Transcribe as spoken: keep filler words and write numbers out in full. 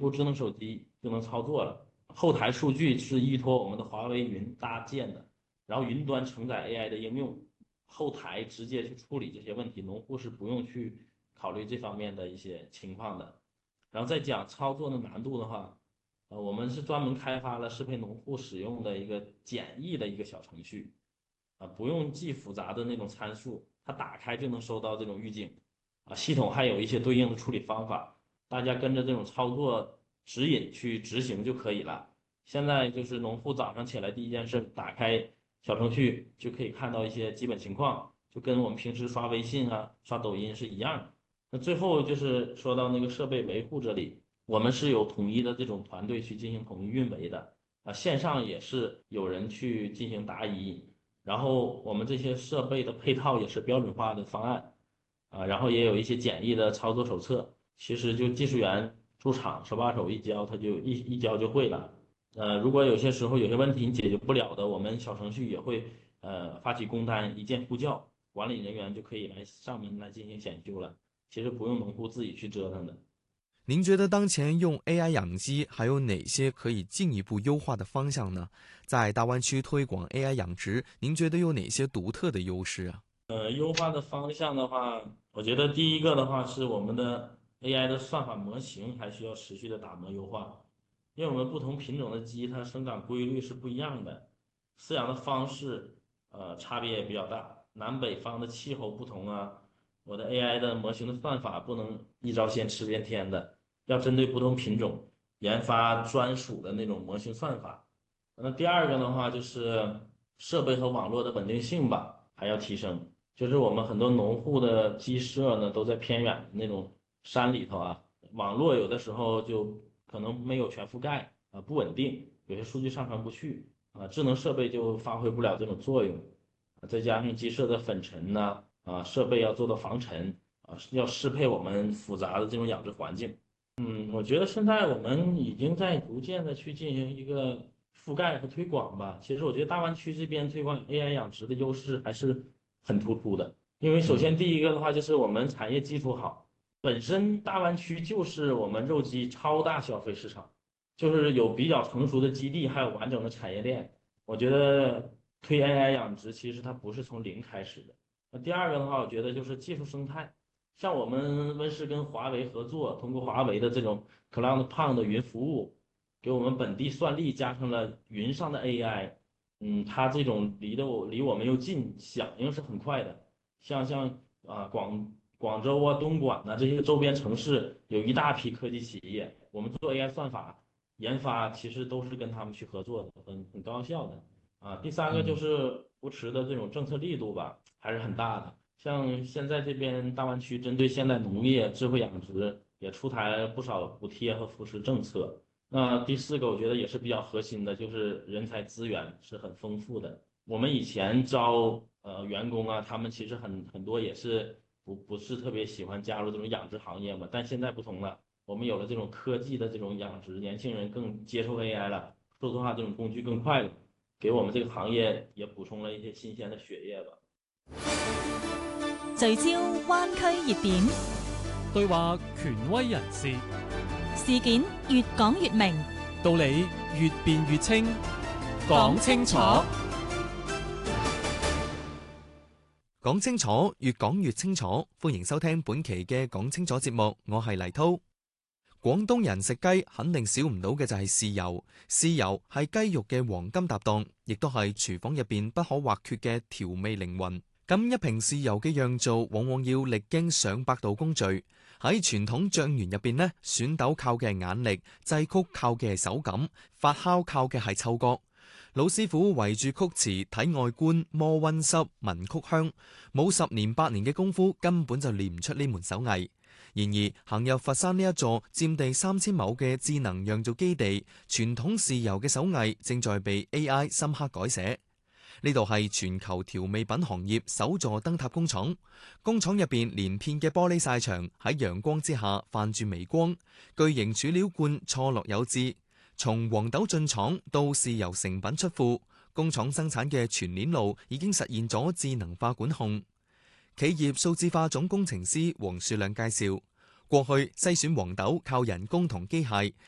部智能手机就能操作了。后台数据是依托我们的华为云搭建的，然后云端承载 A I 的应用，后台直接去处理这些问题，农户是不用去考虑这方面的一些情况的。然后再讲操作的难度的话，呃，我们是专门开发了适配农户使用的一个简易的一个小程序，啊，不用记复杂的那种参数，它打开就能收到这种预警，啊，系统还有一些对应的处理方法，大家跟着这种操作指引去执行就可以了。现在就是农户早上起来第一件事，打开小程序就可以看到一些基本情况，就跟我们平时刷微信啊、刷抖音是一样的。那最后就是说到那个设备维护这里，我们是有统一的这种团队去进行统一运维的，啊，线上也是有人去进行答疑，然后我们这些设备的配套也是标准化的方案，啊，然后也有一些简易的操作手册，其实就技术员驻场手把手一教，他就一一教就会了。呃，如果有些时候有些问题你解决不了的，我们小程序也会呃发起工单，一键呼叫，管理人员就可以来上门来进行检修了。其实不用农户自己去折腾的。 您觉得当前用 A I 养鸡还有哪些可以进一步优化的方向呢？在大湾区推广 A I 养殖，您觉得有哪些独特的优势啊？ 呃，优化的方向的话，我觉得第一个的话是我们的 A I 的算法模型还需要持续的打磨优化，因为我们不同品种的鸡它生长规律是不一样的，饲养的方式呃差别也比较大，南北方的气候不同啊，我的 A I 的模型的算法不能一招鲜吃遍天的，要针对不同品种研发专属的那种模型算法。那第二个的话就是设备和网络的稳定性吧，还要提升。就是我们很多农户的鸡舍呢，都在偏远那种山里头啊，网络有的时候就可能没有全覆盖啊，不稳定，有些数据上传不去啊，智能设备就发挥不了这种作用。再加上鸡舍的粉尘呐，啊，设备要做到防尘啊，要适配我们复杂的这种养殖环境。嗯，我觉得现在我们已经在逐渐的去进行一个覆盖和推广吧。其实我觉得大湾区这边推广 A I 养殖的优势还是很突出的。因为首先嗯。 第一个的话就是我们产业基础好，本身大湾区就是我们肉鸡超大消费市场，就是有比较成熟的基地，还有完整的产业链。我觉得推 A I 养殖其实它不是从零开始的。那第二个的话，我觉得就是技术生态。像我们温室跟华为合作，通过华为的这种 Cloud P O N 的云服务，给我们本地算力加上了云上的 A I，嗯，它这种离得我离我们又近，响应是很快的。像像啊广广州啊、东莞呐、这些周边城市有一大批科技企业，我们做 A I 算法研发，其实都是跟他们去合作的，很很高效的。啊，第三个就嗯。 是扶持的这种政策力度吧，还是很大的。像现在这边大湾区针对现代农业、智慧养殖也出台了不少补贴和扶持政策。那第四个，我觉得也是比较核心的，就是人才资源是很丰富的。我们以前招呃员工啊，他们其实很很多也是不不是特别喜欢加入这种养殖行业嘛，但现在不同了，我们有了这种科技的这种养殖，年轻人更接受 A I 了，数字化这种工具更快了，给我们这个行业也补充了一些新鲜的血液吧。 聚焦灣區熱點， 對話權威人士， 事件越講越明， 道理越辯越清，講清楚。 講清楚，越講越清楚。歡迎收聽本期嘅講清楚節目，我係黎滔。廣東人食雞肯定少唔到嘅就係豉油，豉油係雞肉嘅黃金搭檔，亦都係廚房入邊不可或缺嘅調味靈魂。咁一瓶豉油嘅釀造往往要歷經上百道工序。喺傳統醬園入邊呢，選豆靠嘅係眼力，製曲靠嘅係手感，發酵靠嘅係嗅覺。老師傅圍住曲池睇外觀，摸溫濕，聞曲香，冇十年八年嘅功夫，根本就練唔出呢門手藝。然而行入佛山呢一座佔地三千畝嘅智能釀造基地，傳統豉油嘅手藝正在被 A I 深刻改寫。呢度係全球調味品行業首座燈塔工廠，工廠入邊連片嘅玻璃曬牆喺陽光之下泛住微光，巨型儲料罐錯落有致。從黃豆進廠到豉油成品出庫，工廠生產嘅全鏈路已經實現咗智能化管控。企業數字化總工程師黃樹亮介紹，過去篩選黃豆靠人工同機械，